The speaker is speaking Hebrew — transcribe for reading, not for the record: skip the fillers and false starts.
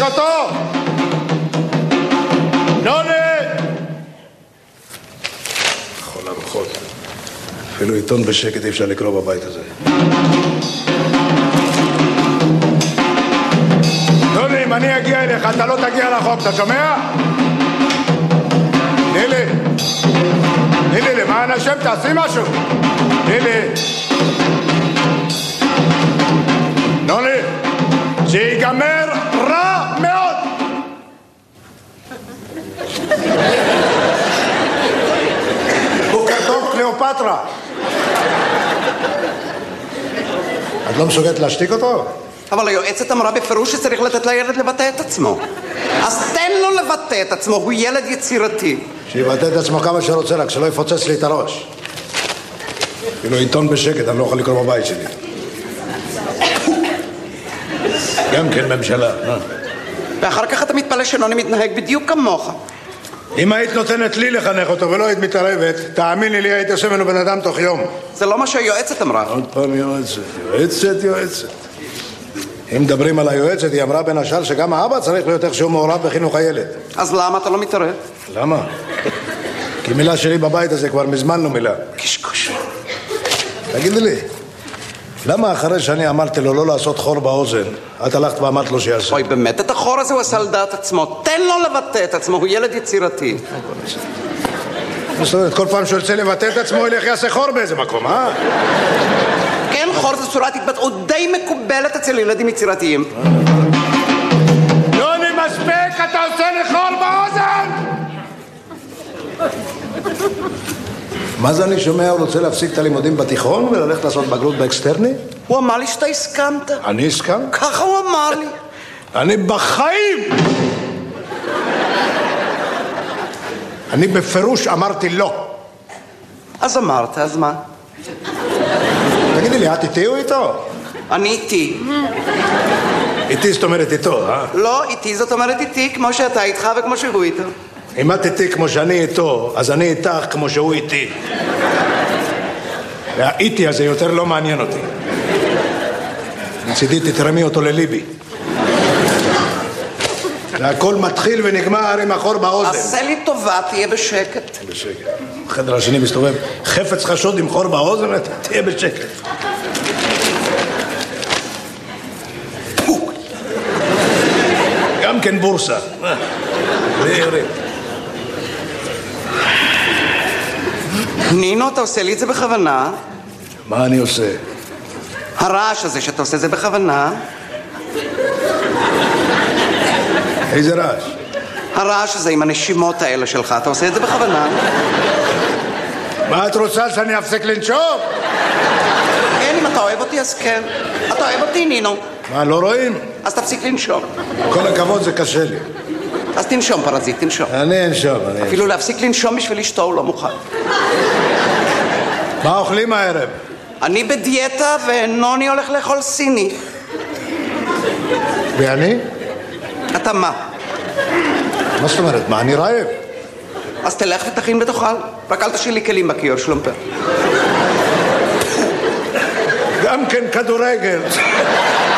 להפסיק אותו! נוני! כל הרוחות. אפילו עיתון בשקט אי אפשר לקרוא בבית הזה. נוני, אם אני אגיע אליך, אתה לא תגיע לחוק, אתה שומע? נילי! נילי, למען השם, תעשי משהו! נילי! נוני! זה ייגמר רע מאוד! בוקר טוב, קליאופטרה! את לא מסוגלת להשתיק אותו? אבל היועצת אמרה בפירוש שצריך לתת לילד לבטא את עצמו. אז תן לו לבטא את עצמו, הוא ילד יצירתי. שיבטא את עצמו כמה שרוצה, רק שלא יפוצץ לי את הראש. אפילו עיתון בשקט, אני לא יכול לקרוא בבית שלי. גם כן ממשלה. ואחר כך אתה מתפלא שנוני מתנהג בדיוק כמוך. אם היית נותנת לי לחנך אותו ולא היית מתערבת, תאמיני לי, היית עושה ממנו בן אדם תוך יום. זה לא מה שהיועצת אמרה. עוד פעם יועצת. אם מדברים על היועצת, היא אמרה בין השאר שגם האבא צריך להיות איכשהו מעורב בחינוך הילד. אז למה אתה לא מתערב? למה? כי מילה שלי בבית הזה כבר מזמן לא מילה. קשקוש. תגידי לי, למה אחרי שאני אמרתי לו לא לעשות חור באוזן, את הלכת ואמרת לו שיעשה? אוי, באמת, את החור הזה הוא עשה על דעת עצמו. תן לו לבטא את עצמו, הוא ילד יצירתי. זאת אומרת, כל פעם שהוא ירצה לבטא את עצמו, ילך יעשה חור באיזה מקום, אה? כן, חור זו צורת התבטאות די מקובלת אצל ילדים יצירתיים. יוני, מספיק, אתה עושה לי חור באוזן! מה זה אני שומע? הוא רוצה להפסיק את הלימודים בתיכון וללכת לעשות בגרות באקסטרני? הוא אמר לי שאתה הסכמת. אני הסכמת? ככה הוא אמר לי. אני בחיים! אני בפירוש אמרתי לא. אז אמרת, אז מה? תגידי לי, את איתי או איתו? אני איתי. איתי זאת אומרת איתו, אה? לא, איתי זאת אומרת איתי, כמו שאתה איתך וכמו שהוא איתו. אם את איתי כמו שאני איתו, אז אני איתך כמו שהוא איתי. והאיתי הזה יותר לא מעניין אותי. מצידי תתרמי אותו לליבי. והכל מתחיל ונגמר עם החור באוזן. עשה לי טובה, תהיה בשקט. בשקט. בחדר השני מסתובב חפץ חשוד עם חור באוזן, תהיה בשקט. גם כן בורסה. נינו, אתה עושה לי את זה בכוונה? מה אני עושה? הרעש הזה שאתה עושה זה בכוונה? איזה רעש? הרעש הזה עם הנשימות האלה שלך, אתה עושה את זה בכוונה? מה את רוצה, שאני אפסיק לנשום? כן, אם אתה אוהב אותי אז כן. אתה אוהב אותי, נינו. מה, לא רואים? אז תפסיק לנשום. כל הכבוד, זה קשה לי. אז תנשום, פרזיט, תנשום. אני אנשום. אפילו להפסיק לנשום בשביל אשתו הוא לא מוכן. מה אוכלים הערב? אני בדיאטה ונוני הולך לאכול סיני. ואני? אתה מה? מה זאת אומרת? מה, אני רעב? אז תלך ותכין ותאכל. רק אל תשאיר לי כלים בכיור, שלומפר. גם כן כדורגל.